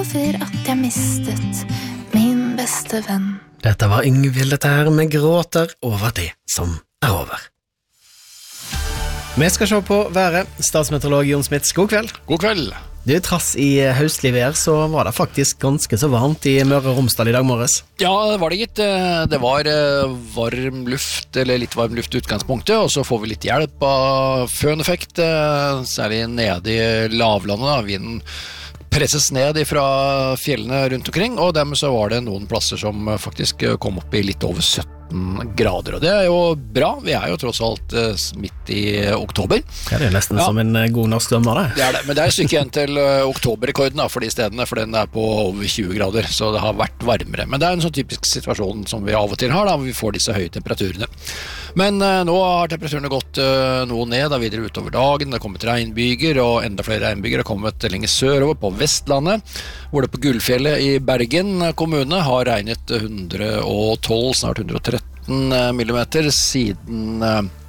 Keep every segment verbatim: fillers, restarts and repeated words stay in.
over at jeg mistet min beste venn. Dette var Yngvild dette her med gråter over det som er over. Vi skal se på været. Statsmeteorolog Jon Smits, god kveld. God kveld. Du, trass i høstlig vær, så var det faktisk ganske så varmt i Møre og Romsdal i dag morges. Ja, det var det gitt. Det var varm luft, eller litt varm luft i utgangspunktet, og så får vi litt hjelp av føneffekt, særlig nede i lavlandet. Da. Vinden presses ned fra fjellene rundt omkring, og dermed så var det noen plasser som faktisk kom opp i litt over sytten grader, og det er jo bra. Vi er jo tross alt uh, midt i oktober. Ja, det er nesten ja. Som en uh, god norsk sommer, det. Det er det, men det er et stykke igjen til uh, oktoberrekorden da, for de stedene, for den er på over tjue grader, så det har vært varmere. Men det er en sånn typisk situasjon som vi av og til har, da, hvor vi får disse høye temperaturene. Men uh, nå har temperaturene gått uh, noe ned, da videre utover dagen. Det har kommet regnbyger, og enda flere regnbyger har kommet lenger sørover på Vestlandet, hvor det på Gullfjellet i Bergen kommune har regnet hundre og tolv, snart hundre og tretten millimeter siden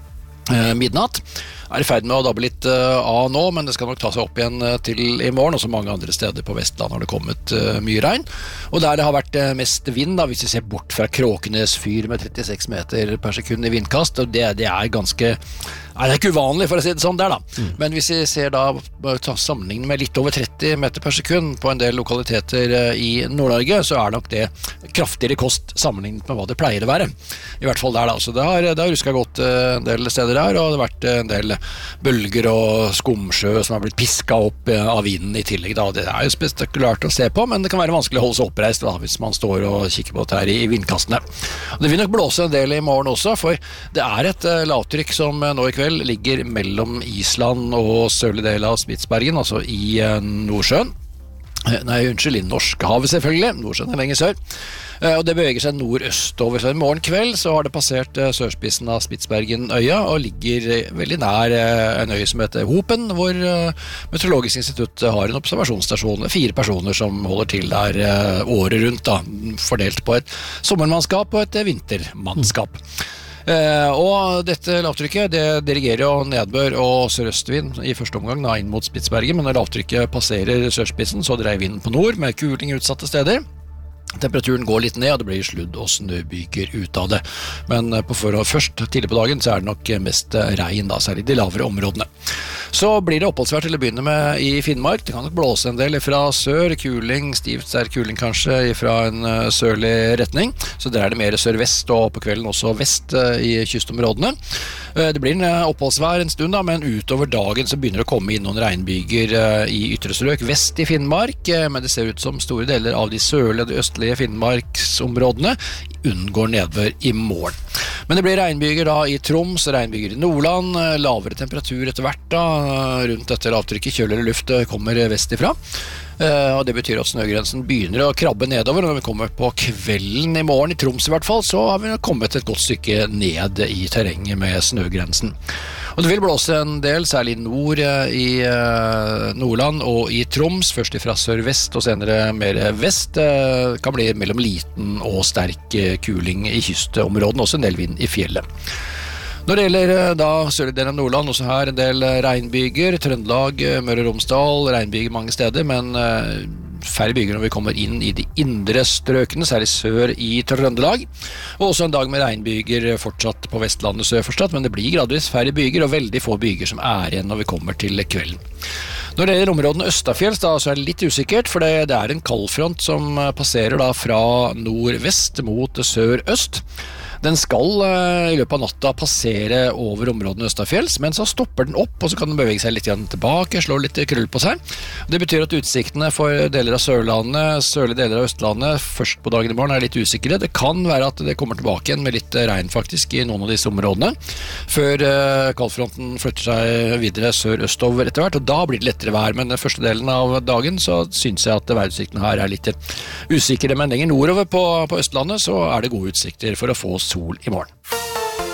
eh, midnatt. Er i ferd med å dabbe litt uh, av nå, men det skal nok ta seg opp igjen uh, til i morgen, og så mange andre steder på Vestland har det kommet uh, mye regn. Og der det har vært uh, mest vind, da, hvis vi ser bort fra Kråkenes fyr med trettiseks meter per sekund i vindkast, og det, det er ganske Nei, det er ikke uvanlig for å si det sånn der da. Mm. Men hvis vi ser da sammenlignet med litt over tretti meter per sekund på en del lokaliteter i Nord-Norge, så er nok det kraftigere kost sammenlignet med hva det pleier å være. I hvert fall der da. Så det har, det har rusket godt en del steder der, og det har vært en del bølger og skumsjø som har blitt pisket opp av vinden i tillegg da. Det er jo spektakulært å se på, men det kan være vanskelig å holde seg oppreist da, hvis man står og kikker på det her i, i vindkastene. Og det vil nok blåse en del i morgen også, for det er et uh, lavtrykk som uh, nå i kveld ligger mellom Island og sørlig del av Spitsbergen, altså i uh, Nordsjøen. Nei, unnskyld, i Norskehavet selvfølgelig, Nordsjøen er lenger sør. Uh, og det beveger seg nordøstover, så i morgen kveld så har det passert uh, sørspissen av Spitsbergen-øya, og ligger uh, veldig nær uh, en øy som heter Hopen, hvor uh, Meteorologisk institutt uh, har en observasjonsstasjon, fire personer som holder til der uh, året rundt, da, fordelt på et sommermannskap og et uh, vintermannskap. Uh, og dette lavtrykket det dirigerer jo nedbør og sørøstvind i første omgang da, inn mot Spitsbergen, men når lavtrykket passerer sørspissen så dreier vinden på nord med kuling utsatte steder. Temperaturen går litt ned, og det blir sludd og snøbyger ut av det. Men på forhånd, først tidlig på dagen så er det nok mest regn, da, særlig de lavere områdene. Så blir det oppholdsvær til å begynne med i Finnmark. Det kan nok blåse en del fra sør, kuling, stivt sterk kuling kanskje, fra en sørlig retning. Så der er det mer sørvest, og på kvelden også vest i kystområdene. Det blir en oppholdsvær en stund, da, men utover dagen så begynner det å komme inn noen regnbyger i ytre strøk vest i Finnmark, men det ser ut som store deler av de sørlige og de østlige Finnmarksområdene unngår nedbør i morgen. Men det blir regnbyger da i Troms, regnbyger i Nordland, lavere temperatur etter hvert da, rundt dette lavtrykket, kjøligere luft kommer vestifra. Uh, og det betyr at snøgrensen begynner å krabbe nedover, og når vi kommer på kvelden i morgen i Troms i hvert fall, så har vi kommet et godt stykke ned i terrenget med snøgrensen. Og det vil blåse en del, særlig nord i uh, Nordland og i Troms, først fra sør-vest og senere mer vest, uh, kan bli mellom liten og sterk uh, kuling i kystområden, også en del vind i fjellet. Når det gjelder da sørlig del av Nordland, også her en del regnbyger, Trøndelag, Møre og Romsdal, regnbyger mange steder, men færre byger når vi kommer inn i de indre strøkene, særlig sør i Trøndelag. Og også en dag med regnbyger fortsatt på Vestlandet sør fortsatt, men det blir gradvis færre byger og veldig få byger som er igjen når vi kommer til kvelden. Når det gjelder områdene Østafjells, da, så er det litt usikkert, for det, det er en kaldfront som passerer da fra nordvest mot sør-øst. Den skal uh, i løpet av natta passere over områdene Østafjells, men så stopper den opp, og så kan den bevege seg litt igjen tilbake, slå litt krull på seg. Det betyr at utsiktene for deler av Sørlandet, sørlige deler av Østlandet, først på dagen i morgen er litt usikre. Det kan være at det kommer tilbake igjen med litt regn faktisk i noen av disse områdene, før uh, kaldfronten flytter seg videre sør-østover etter hvert, og da blir det lettere vær. Men den første delen av dagen så synes jeg at værutsiktene her er litt usikre, men lenger nordover på, på Østlandet så er det gode utsikter for å få sol i morgen.